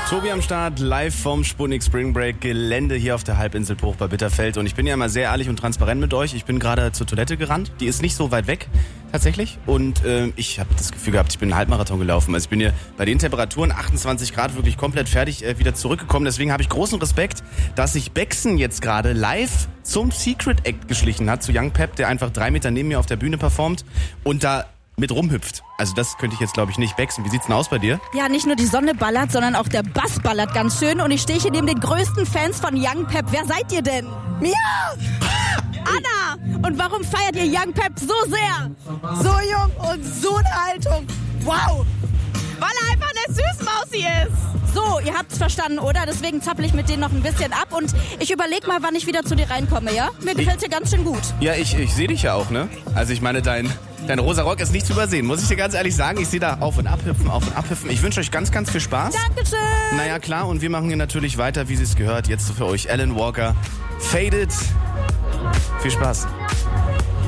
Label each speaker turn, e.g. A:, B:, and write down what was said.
A: Tobi am Start, live vom Sputnik Spring Break Gelände hier auf der Halbinsel Bruch bei Bitterfeld. Und ich bin ja immer sehr ehrlich und transparent mit euch. Ich bin gerade zur Toilette gerannt. Die ist nicht so weit weg, tatsächlich. Und ich habe das Gefühl gehabt, ich bin einen Halbmarathon gelaufen. Also ich bin hier bei den Temperaturen 28 Grad wirklich komplett fertig wieder zurückgekommen. Deswegen habe ich großen Respekt, dass sich Bexen jetzt gerade live zum Secret Act geschlichen hat, zu Young Pep, der einfach 3 Meter neben mir auf der Bühne performt und da mit rumhüpft. Also das könnte ich jetzt, glaube ich, nicht wechseln. Wie sieht's denn aus bei dir?
B: Ja, nicht nur die Sonne ballert, sondern auch der Bass ballert ganz schön. Und ich stehe hier neben den größten Fans von Young Pep. Wer seid ihr denn? Mia! Anna! Und warum feiert ihr Young Pep so sehr?
C: So jung und so eine Haltung. Wow!
B: Weil er einfach eine Süßmausi ist. So, ihr habt's verstanden, oder? Deswegen zappel ich mit denen noch ein bisschen ab und ich überleg mal, wann ich wieder zu dir reinkomme, ja? Mir gefällt's hier ganz schön gut.
A: Ja, ich sehe dich ja auch, ne? Also ich meine, dein rosa Rock ist nicht zu übersehen, muss ich dir ganz ehrlich sagen. Ich sehe da auf und abhüpfen. Ich wünsche euch ganz, ganz viel Spaß.
B: Dankeschön.
A: Naja, klar, und wir machen hier natürlich weiter, wie es gehört. Jetzt für euch Alan Walker, Faded. Viel Spaß.